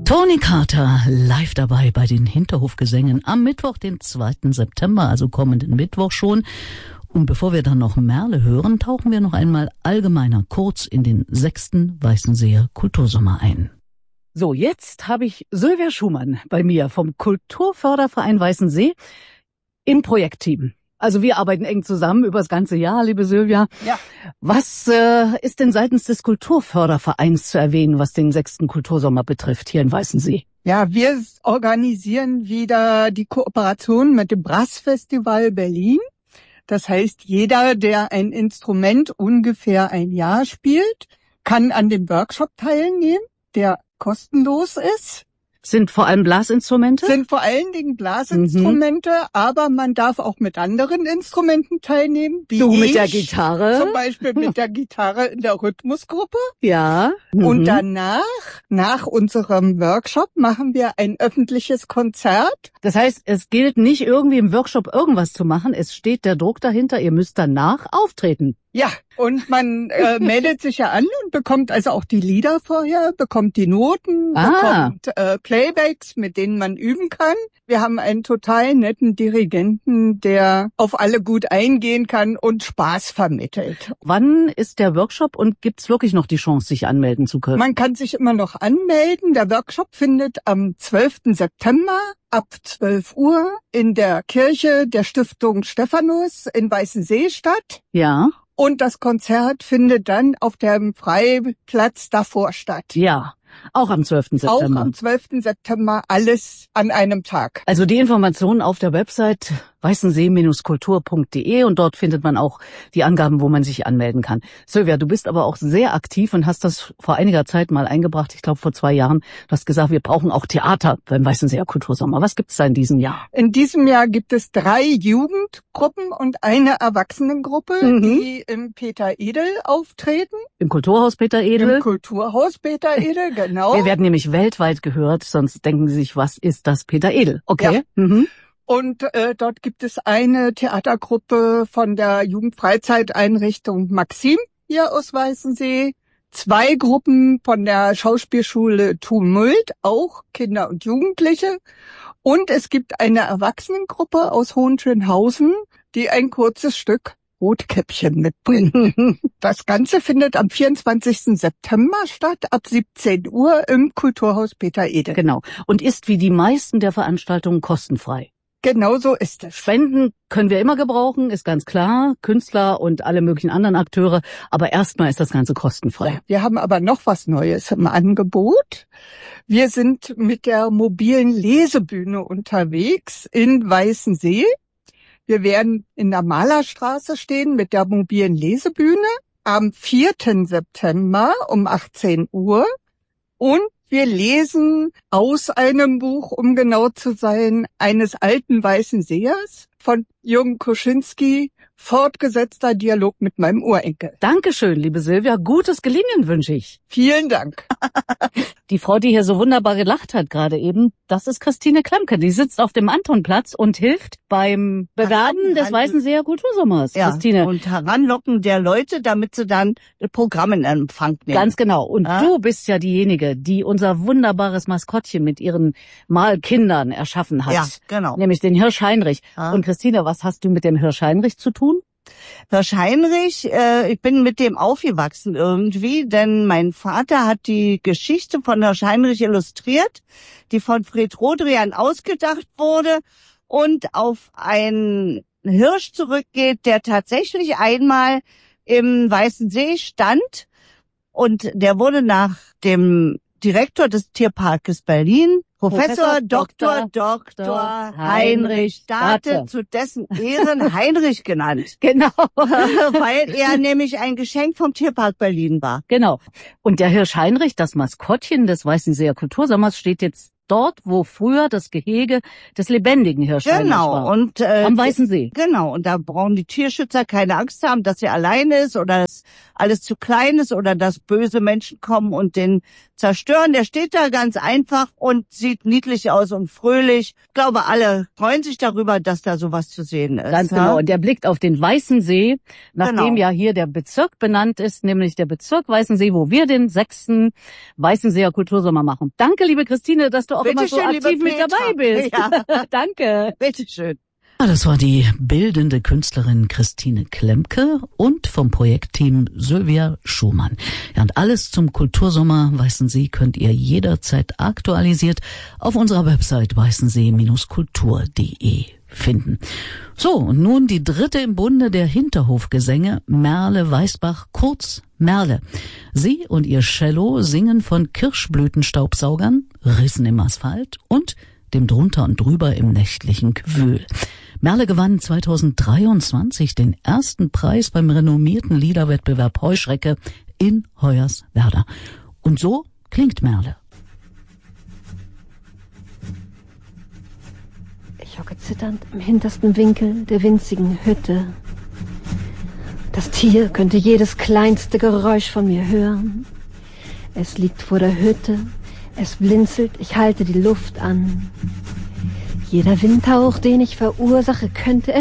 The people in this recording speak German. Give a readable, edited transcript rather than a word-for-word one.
Tony Carter live dabei bei den Hinterhofgesängen am Mittwoch, den 2. September, also kommenden Mittwoch schon. Und bevor wir dann noch Merle hören, tauchen wir noch einmal allgemeiner kurz in den 6. Weißenseer Kultursommer ein. So, jetzt habe ich Sylvia Schumann bei mir vom Kulturförderverein Weißensee im Projektteam. Also wir arbeiten eng zusammen über das ganze Jahr, liebe Sylvia. Ja. Was ist denn seitens des Kulturfördervereins zu erwähnen, was den 6. Kultursommer betrifft hier in Weißensee? Ja, wir organisieren wieder die Kooperation mit dem Brassfestival Berlin. Das heißt, jeder, der ein Instrument ungefähr ein Jahr spielt, kann an dem Workshop teilnehmen, der kostenlos ist. Sind vor allem Blasinstrumente? Sind vor allen Dingen Blasinstrumente, aber man darf auch mit anderen Instrumenten teilnehmen. Wie Du mit ich, der Gitarre? Zum Beispiel mit der Gitarre in der Rhythmusgruppe. Ja. Und danach, nach unserem Workshop, machen wir ein öffentliches Konzert. Das heißt, es gilt nicht irgendwie im Workshop irgendwas zu machen. Es steht der Druck dahinter, ihr müsst danach auftreten. Ja, und man meldet sich ja an und bekommt also auch die Lieder vorher, bekommt die Noten, bekommt Playbacks, mit denen man üben kann. Wir haben einen total netten Dirigenten, der auf alle gut eingehen kann und Spaß vermittelt. Wann ist der Workshop und gibt's wirklich noch die Chance, sich anmelden zu können? Man kann sich immer noch anmelden. Der Workshop findet am 12. September ab 12 Uhr in der Kirche der Stiftung Stephanus in Weißensee statt. Ja. Und das Konzert findet dann auf dem Freiplatz davor statt. Ja, auch am 12. September. Auch am 12. September, alles an einem Tag. Also die Informationen auf der Website weißensee-kultur.de und dort findet man auch die Angaben, wo man sich anmelden kann. Sylvia, du bist aber auch sehr aktiv und hast das vor einiger Zeit mal eingebracht, ich glaube vor 2 Jahren. Du hast gesagt, wir brauchen auch Theater beim Weißenseer Kultursommer. Was gibt's da in diesem Jahr? In diesem Jahr gibt es 3 Jugendgruppen und eine Erwachsenengruppe, die im Peter Edel auftreten. Im Kulturhaus Peter Edel? Im Kulturhaus Peter Edel, genau. Wir werden nämlich weltweit gehört, sonst denken sie sich, was ist das Peter Edel? Okay. Ja. Und dort gibt es eine Theatergruppe von der Jugendfreizeiteinrichtung Maxim hier aus Weißensee, 2 Gruppen von der Schauspielschule Tumult, auch Kinder und Jugendliche. Und es gibt eine Erwachsenengruppe aus Hohenschönhausen, die ein kurzes Stück Rotkäppchen mitbringen. Das Ganze findet am 24. September statt, ab 17 Uhr im Kulturhaus Peter Edel. Genau. Und ist wie die meisten der Veranstaltungen kostenfrei. Genau so ist es. Spenden können wir immer gebrauchen, ist ganz klar. Künstler und alle möglichen anderen Akteure. Aber erstmal ist das Ganze kostenfrei. Ja, wir haben aber noch was Neues im Angebot. Wir sind mit der mobilen Lesebühne unterwegs in Weißensee. Wir werden in der Malerstraße stehen mit der mobilen Lesebühne am 4. September um 18 Uhr. Und wir lesen aus einem Buch, um genau zu sein, eines alten Weißenseers von Jürgen Kuschinski, fortgesetzter Dialog mit meinem Urenkel. Dankeschön, liebe Sylvia. Gutes Gelingen wünsche ich. Vielen Dank. Die Frau, die hier so wunderbar gelacht hat gerade eben, das ist Christine Klemke. Die sitzt auf dem Antonplatz und hilft beim Bewerben des Weißenseer Kultursommers. Ja, Christine. und Heranlocken der Leute, damit sie dann das Programm in Empfang nehmen. Ganz genau. Und du bist ja diejenige, die unser wunderbares Maskottchen mit ihren Malkindern erschaffen hat. Ja, genau. Nämlich den Hirsch Heinrich. Ja. Und Christine, was hast du mit dem Hirsch Heinrich zu tun? Hirsch Heinrich, ich bin mit dem aufgewachsen irgendwie, denn mein Vater hat die Geschichte von Hirsch Heinrich illustriert, die von Fred Rodrian ausgedacht wurde und auf einen Hirsch zurückgeht, der tatsächlich einmal im Weißensee stand und der wurde nach dem Direktor des Tierparkes Berlin, Professor Dr. Heinrich Date, zu dessen Ehren Heinrich genannt. Genau. Weil er nämlich ein Geschenk vom Tierpark Berlin war. Genau. Und der Hirsch Heinrich, das Maskottchen des Weißenseer Kultursommers, steht jetzt dort, wo früher das Gehege des lebendigen Hirschheinrich war. Genau. Und am Weißen See. Genau. Und da brauchen die Tierschützer keine Angst haben, dass sie alleine ist oder dass alles zu klein ist oder dass böse Menschen kommen und den zerstören. Der steht da ganz einfach und sieht niedlich aus und fröhlich. Ich glaube, alle freuen sich darüber, dass da sowas zu sehen ist. Ganz genau. Und der blickt auf den Weißen See, nachdem ja hier der Bezirk benannt ist, nämlich der Bezirk Weißensee, wo wir den 6. Weißenseer Kultursommer machen. Danke, liebe Christine, dass du auch immer so aktiv mit dabei bist. Ja. Danke. Bitteschön. Ja, das war die bildende Künstlerin Christine Klemke und vom Projektteam Sylvia Schumann. Ja, und alles zum Kultursommer Weißensee könnt ihr jederzeit aktualisiert auf unserer Website weißensee-kultur.de finden. So, und nun die dritte im Bunde der Hinterhofgesänge, Merle Weißbach, kurz Merle. Sie und ihr Cello singen von Kirschblütenstaubsaugern, Rissen im Asphalt und dem Drunter und Drüber im nächtlichen Gewühl. Merle gewann 2023 den ersten Preis beim renommierten Liederwettbewerb Heuschrecke in Hoyerswerda. Und so klingt Merle. Ich hocke zitternd im hintersten Winkel der winzigen Hütte. Das Tier könnte jedes kleinste Geräusch von mir hören. Es liegt vor der Hütte, es blinzelt, ich halte die Luft an. Jeder Windhauch, den ich verursache, könnte